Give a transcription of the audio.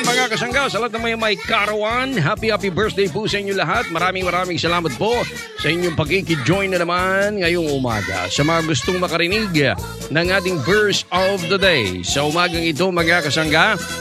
Mga kasangga, sa lahat ng may karawan, happy birthday po sa inyo lahat. Maraming salamat po sa inyong pagkiki-join na naman ngayong umaga. Sa mga gustong makarinig ng ating verse of the day. Sa umagang ito, mga kasangga,